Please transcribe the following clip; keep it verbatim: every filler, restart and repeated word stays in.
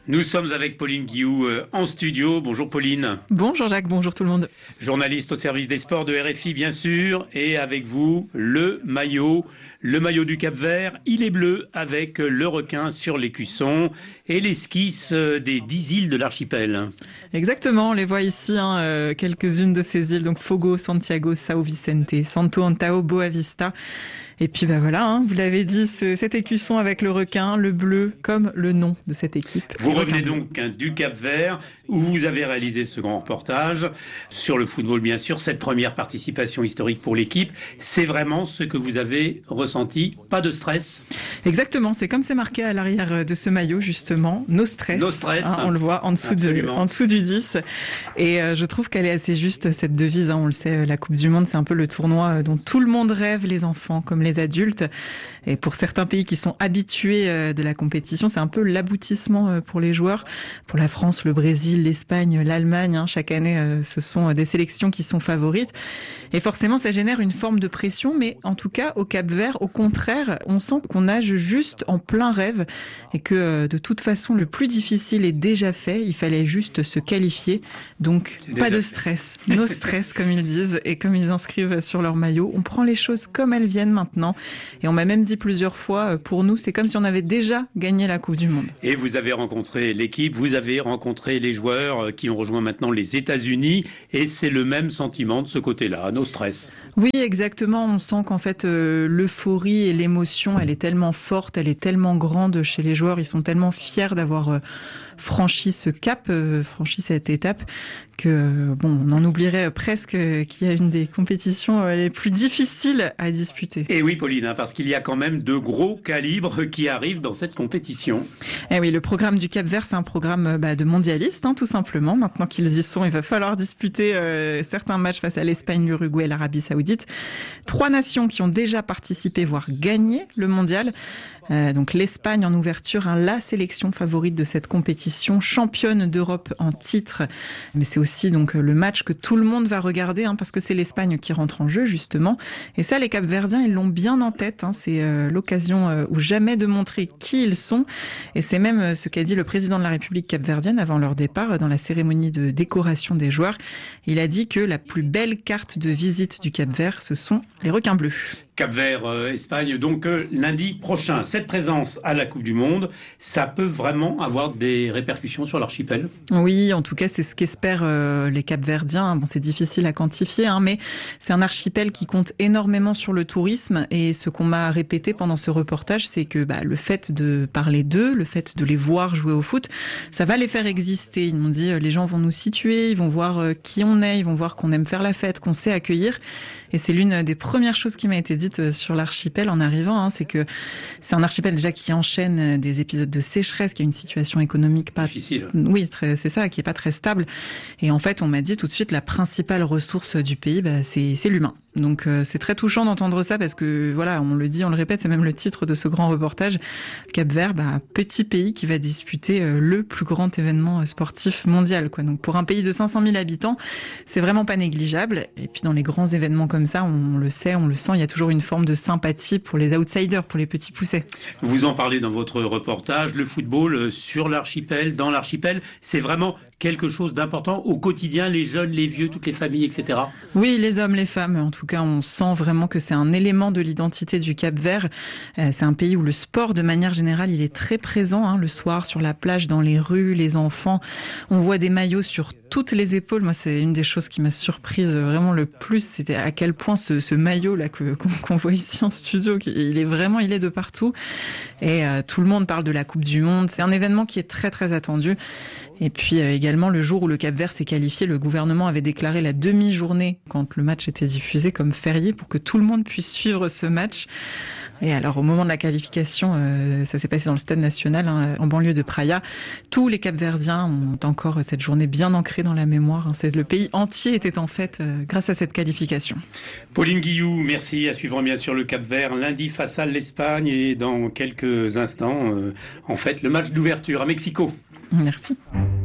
Nous sommes avec Pauline Guillou euh, en studio. Bonjour Pauline. Bonjour Jacques, bonjour tout le monde. Journaliste au service des sports de R F I bien sûr. Et avec vous, le maillot, le maillot du Cap-Vert. Il est bleu avec le requin sur l'écusson et l'esquisse des dix îles de l'archipel. Exactement, on les voit ici, hein, euh, quelques-unes de ces îles. Donc Fogo, Santiago, Sao Vicente, Santo Antão, Boa Vista. Et puis bah voilà, hein, vous l'avez dit, ce, cet écusson avec le requin, le bleu, comme le nom de cette équipe. Vous revenez donc hein, du Cap-Vert, où vous avez réalisé ce grand reportage sur le football, bien sûr, cette première participation historique pour l'équipe. C'est vraiment ce que vous avez ressenti, pas de stress? Exactement, c'est comme c'est marqué à l'arrière de ce maillot, justement, no stress. No stress. Hein, on le voit en dessous, de, en dessous du dix. Et euh, je trouve qu'elle est assez juste, cette devise. Hein, on le sait, la Coupe du Monde, c'est un peu le tournoi dont tout le monde rêve, les enfants comme les les adultes. Et pour certains pays qui sont habitués de la compétition, c'est un peu l'aboutissement pour les joueurs. Pour la France, le Brésil, l'Espagne, l'Allemagne, hein, chaque année, ce sont des sélections qui sont favorites. Et forcément, ça génère une forme de pression. Mais en tout cas, au Cap-Vert, au contraire, on sent qu'on nage juste en plein rêve et que de toute façon, le plus difficile est déjà fait. Il fallait juste se qualifier. Donc, pas de stress. No stress, comme ils disent et comme ils inscrivent sur leur maillot. On prend les choses comme elles viennent maintenant. Et on m'a même dit plusieurs fois, pour nous, c'est comme si on avait déjà gagné la Coupe du Monde. Et vous avez rencontré l'équipe, vous avez rencontré les joueurs qui ont rejoint maintenant les États-Unis, et c'est le même sentiment de ce côté-là, no stress. Oui, exactement. On sent qu'en fait, euh, l'euphorie et l'émotion, elle est tellement forte, elle est tellement grande chez les joueurs. Ils sont tellement fiers d'avoir euh, franchi ce cap, euh, franchi cette étape, que euh, bon, on en oublierait presque qu'il y a une des compétitions euh, les plus difficiles à disputer. Et oui, Pauline, hein, parce qu'il y a quand même de gros calibres qui arrivent dans cette compétition. Eh oui, le programme du Cap-Vert, c'est un programme bah, de mondialistes, hein, tout simplement. Maintenant qu'ils y sont, il va falloir disputer euh, certains matchs face à l'Espagne, l'Uruguay et l'Arabie Saoudite. Trois nations qui ont déjà participé, voire gagné le mondial. Euh, donc l'Espagne en ouverture, hein, la sélection favorite de cette compétition, championne d'Europe en titre. Mais c'est aussi donc le match que tout le monde va regarder, hein, parce que c'est l'Espagne qui rentre en jeu justement. Et ça, les Cap-Verdiens, ils l'ont bien en tête. Hein, c'est euh, l'occasion euh, ou jamais de montrer qui ils sont. Et c'est même euh, ce qu'a dit le président de la République capverdienne avant leur départ euh, dans la cérémonie de décoration des joueurs. Il a dit que la plus belle carte de visite du Cap-Vert, ce sont les requins bleus. Cap-Vert, euh, Espagne, donc euh, lundi prochain. Cette présence à la Coupe du Monde, ça peut vraiment avoir des répercussions sur l'archipel? Oui, en tout cas, c'est ce qu'espèrent euh, les Cap-Verdiens. Bon, c'est difficile à quantifier, hein, mais c'est un archipel qui compte énormément sur le tourisme. Et ce qu'on m'a répété pendant ce reportage, c'est que bah, le fait de parler d'eux, le fait de les voir jouer au foot, ça va les faire exister. Ils m'ont dit, euh, les gens vont nous situer, ils vont voir euh, qui on est, ils vont voir qu'on aime faire la fête, qu'on sait accueillir. Et c'est l'une des premières choses qui m'a été dite sur l'archipel en arrivant, hein, c'est que c'est un archipel déjà qui enchaîne des épisodes de sécheresse, qui a une situation économique pas difficile. Oui, très, c'est ça, qui est pas très stable. Et en fait, on m'a dit tout de suite la principale ressource du pays, bah, c'est, c'est l'humain. Donc euh, c'est très touchant d'entendre ça parce que voilà, on le dit, on le répète, c'est même le titre de ce grand reportage. Cap-Vert, bah, petit pays qui va disputer euh, le plus grand événement sportif mondial, quoi. Donc pour un pays de cinq cent mille habitants, c'est vraiment pas négligeable. Et puis dans les grands événements comme ça, on le sait, on le sent, il y a toujours une forme de sympathie pour les outsiders, pour les petits poussets. Vous en parlez dans votre reportage, le football sur l'archipel, dans l'archipel, c'est vraiment quelque chose d'important au quotidien, les jeunes, les vieux, toutes les familles, et cetera. Oui, les hommes, les femmes. En tout cas, on sent vraiment que c'est un élément de l'identité du Cap-Vert. Euh, c'est un pays où le sport, de manière générale, il est très présent. Hein, le soir, sur la plage, dans les rues, les enfants. On voit des maillots sur toutes les épaules. Moi, c'est une des choses qui m'a surprise vraiment le plus. C'était à quel point ce, ce maillot-là que, qu'on, qu'on voit ici en studio, il est vraiment, il est de partout. Et euh, tout le monde parle de la Coupe du Monde. C'est un événement qui est très, très attendu. Et puis euh, également, le jour où le Cap-Vert s'est qualifié, le gouvernement avait déclaré la demi-journée, quand le match était diffusé, comme férié pour que tout le monde puisse suivre ce match. Et alors, au moment de la qualification, euh, ça s'est passé dans le Stade National, hein, en banlieue de Praia. Tous les Cap-Verdiens ont encore cette journée bien ancrée dans la mémoire. Hein. C'est, le pays entier était en fête euh, grâce à cette qualification. Pauline Guillou, merci. À suivre bien sûr le Cap-Vert lundi face à l'Espagne et dans quelques instants, euh, en fait, le match d'ouverture à Mexico. Merci.